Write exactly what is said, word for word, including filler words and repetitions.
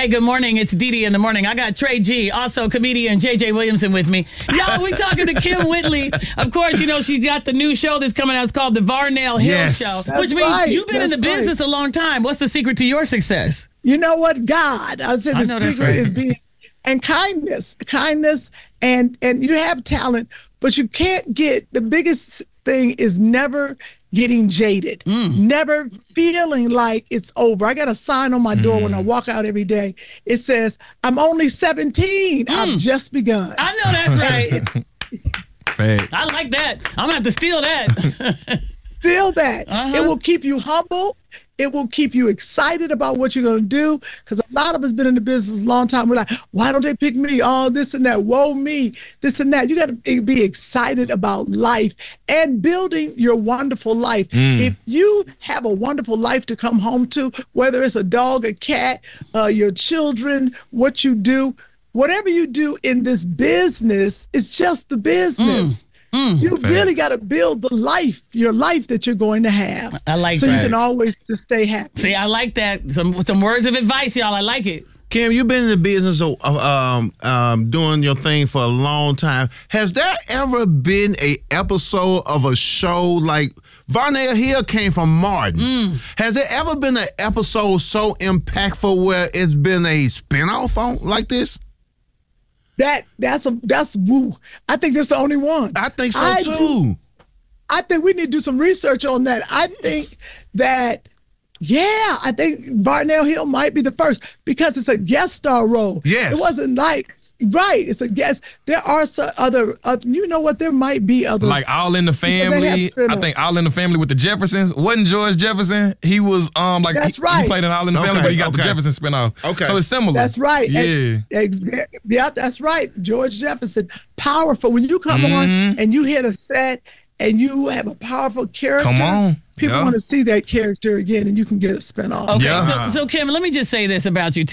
Hey, good morning. It's Dee Dee in the morning. I got Trey G, also comedian J J Williamson with me. Y'all, we talking to Kym Whitley. Of course, you know, she got the new show that's coming out. It's called The Varnell Hill yes. Show, That's which means right. you've been that's in the business right. a long time. What's the secret to your success? You know what? God. I said the I know that's secret right. is being, and kindness, kindness, and and you have talent, but you can't get, the biggest thing is never getting jaded, Mm. never feeling like it's over. I got a sign on my door Mm. when I walk out every day. It says, I'm only seventeen. Mm. I've just begun. I know that's right. Facts. I like that. I'm going to have to steal that. Still that. Uh-huh. It will keep you humble. It will keep you excited about what you're going to do. Because a lot of us been in the business a long time. We're like, why don't they pick me? Oh, this and that. Whoa, me. This and that. You got to be excited about life and building your wonderful life. Mm. If you have a wonderful life to come home to, whether it's a dog, a cat, uh, your children, what you do, whatever you do in this business, it's just the business. Mm. You Fact. really got to build the life, your life that you're going to have. I like so that. you can always just stay happy. See, I like that. Some some words of advice, y'all. I like it. Kym, you've been in the business of um, um, doing your thing for a long time. Has there ever been a episode of a show like Varnell Hill came from Martin? Mm. Has there ever been an episode so impactful where it's been a spinoff on like this? That that's a that's woo. I think that's the only one. I think so I too. do- I think we need to do some research on that. I think that. Yeah, I think Varnell Hill might be the first because it's a guest star role. Yes. It wasn't like, right, it's a guest. There are some other, uh, you know what, there might be other. Like All in the they have Family. I spin-offs. think All in the Family with the Jeffersons. Wasn't George Jefferson? He was um like That's he, right. he played in All in the Okay, Family, but he got the okay. Jefferson spinoff. Okay. So it's similar. That's right. Yeah. And- ex- yeah, that's right. George Jefferson, powerful. When you come on Mhm. and you hit a set and you have a powerful character, Come on. people Yeah. want to see that character again, and you can get a spinoff. Okay, Yeah. so, so Kym, let me just say this about you, too.